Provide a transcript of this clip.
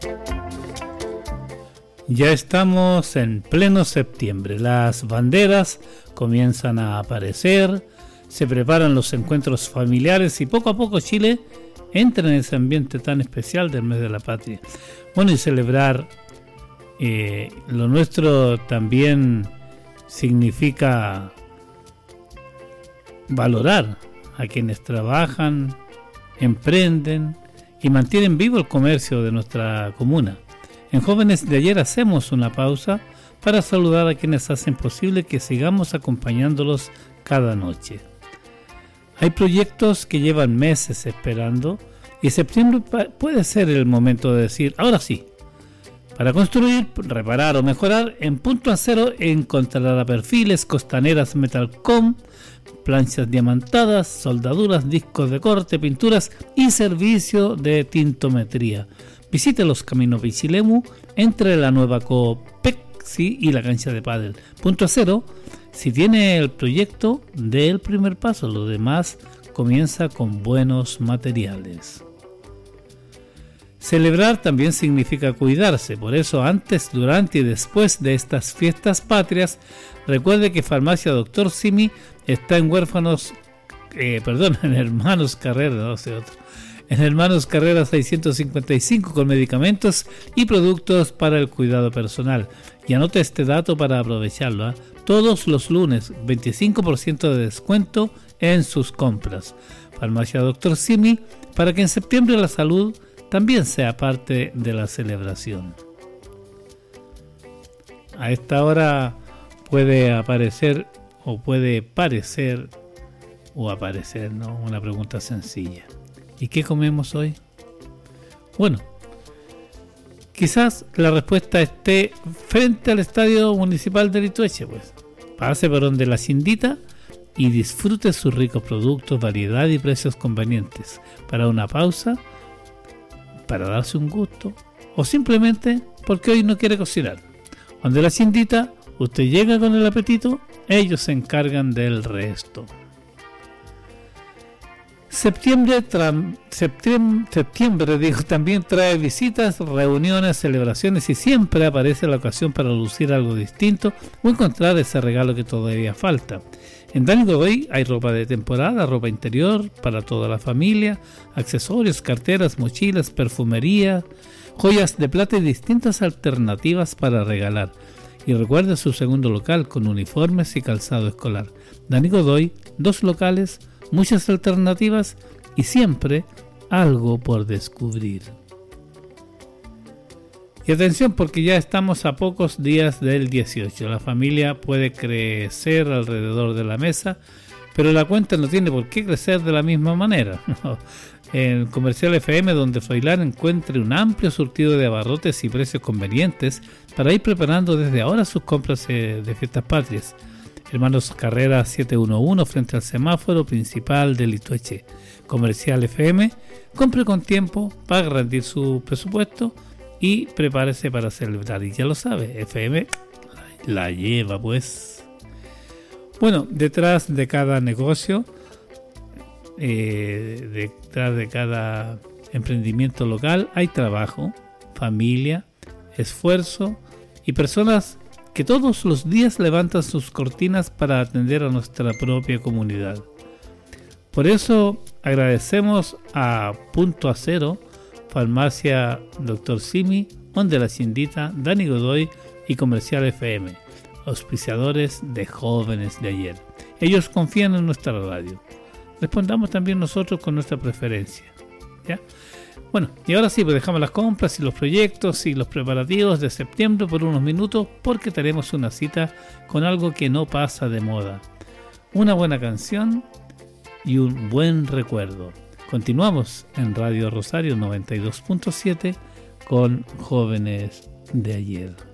Ya estamos en pleno septiembre, las banderas comienzan a aparecer, se preparan los encuentros familiares y poco a poco Chile entra en ese ambiente tan especial del mes de la patria. Bueno, y celebrar lo nuestro también significa valorar a quienes trabajan, emprenden y mantienen vivo el comercio de nuestra comuna. En Jóvenes de Ayer hacemos una pausa para saludar a quienes hacen posible que sigamos acompañándolos cada noche. Hay proyectos que llevan meses esperando y septiembre puede ser el momento de decir, ahora sí. Para construir, reparar o mejorar, en Punto Acero encontrará perfiles, costaneras Metalcom, planchas diamantadas, soldaduras, discos de corte, pinturas y servicio de tintometría. Visite los caminos Pichilemu entre la nueva Copexi y la cancha de pádel. Punto Acero, si tiene el proyecto, dé el primer paso, lo demás comienza con buenos materiales. Celebrar también significa cuidarse, por eso antes, durante y después de estas fiestas patrias, recuerde que Farmacia Dr. Simi está en en Hermanos Carrera, no sé otro. En Hermanos Carrera 655 con medicamentos y productos para el cuidado personal. Y anote este dato para aprovecharlo, ¿eh? Todos los lunes 25% de descuento en sus compras. Farmacia Dr. Simi, para que en septiembre la salud también sea parte de la celebración. A esta hora puede aparecer o puede parecer o aparecer, ¿no? Una pregunta sencilla. ¿Y qué comemos hoy? Bueno, quizás la respuesta esté frente al Estadio Municipal de Litueche, pues. Pase por donde la Cindita y disfrute sus ricos productos, variedad y precios convenientes. Para una pausa, para darse un gusto, o simplemente porque hoy no quiere cocinar. Donde la Cindita, usted llega con el apetito, ellos se encargan del resto. Septiembre también trae visitas, reuniones, celebraciones y siempre aparece la ocasión para lucir algo distinto o encontrar ese regalo que todavía falta. En Dani Godoy hay ropa de temporada, ropa interior para toda la familia, accesorios, carteras, mochilas, perfumería, joyas de plata y distintas alternativas para regalar. Y recuerde su segundo local con uniformes y calzado escolar. Dani Godoy, 2 locales, muchas alternativas y siempre algo por descubrir. Y atención, porque ya estamos a pocos días del 18. La familia puede crecer alrededor de la mesa, pero la cuenta no tiene por qué crecer de la misma manera. En Comercial FM, donde Froilán encuentre un amplio surtido de abarrotes y precios convenientes para ir preparando desde ahora sus compras de fiestas patrias. Hermanos Carrera 711 frente al semáforo principal de Litueche. Comercial FM, compre con tiempo para rendir su presupuesto y prepárese para celebrar. Y ya lo sabe, FM la lleva pues. Bueno, detrás de cada negocio, detrás de cada emprendimiento local hay trabajo, familia, esfuerzo y personas que todos los días levantan sus cortinas para atender a nuestra propia comunidad. Por eso agradecemos a Punto Acero, Farmacia Dr. Simi, Donde la Cindita, Dani Godoy y Comercial FM, auspiciadores de Jóvenes de Ayer. Ellos confían en nuestra radio. Respondamos también nosotros con nuestra preferencia, ¿ya? Bueno, y ahora sí, pues dejamos las compras y los proyectos y los preparativos de septiembre por unos minutos porque tenemos una cita con algo que no pasa de moda. Una buena canción y un buen recuerdo. Continuamos en Radio Rosario 92.7 con Jóvenes de Ayer.